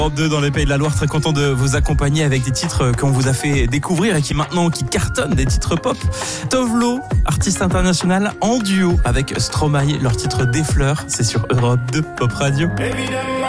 Europe 2 dans les Pays de la Loire, très content de vous accompagner avec des titres qu'on vous a fait découvrir et qui cartonnent, des titres pop. Tove Lo, artiste international en duo avec Stromae, leur titre Des Fleurs, c'est sur Europe 2 Pop Radio. Évidemment.